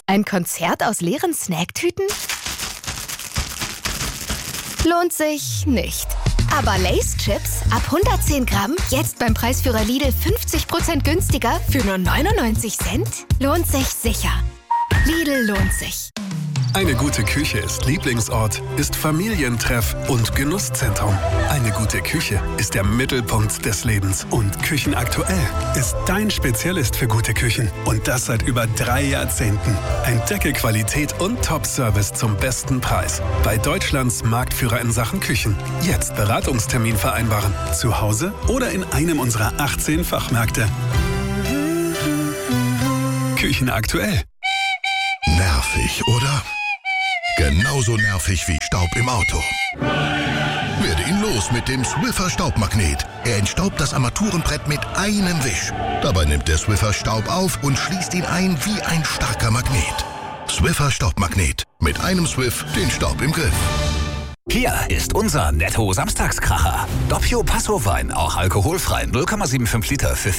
Ein Konzert aus leeren Snacktüten? Lohnt sich nicht. Aber Lay's Chips ab 110 Gramm, jetzt beim Preisführer Lidl 50% günstiger für nur 99 Cent? Lohnt sich sicher. Lidl lohnt sich. Eine gute Küche ist Lieblingsort, ist Familientreff und Genusszentrum. Eine gute Küche ist der Mittelpunkt des Lebens. Und Küchenaktuell ist dein Spezialist für gute Küchen. Und das seit über 3 Jahrzehnten. Entdecke Qualität und Top-Service zum besten Preis. Bei Deutschlands Marktführer in Sachen Küchen. Jetzt Beratungstermin vereinbaren. Zu Hause oder in einem unserer 18 Fachmärkte. Küchenaktuell. Nervig, oder? Genauso nervig wie Staub im Auto. Werde ihn los mit dem Swiffer Staubmagnet. Er entstaubt das Armaturenbrett mit einem Wisch. Dabei nimmt der Swiffer Staub auf und schließt ihn ein wie ein starker Magnet. Swiffer Staubmagnet. Mit einem Swiff den Staub im Griff. Hier ist unser Netto-Samstagskracher. Doppio Passo Wein, auch alkoholfrei, 0,75 Liter für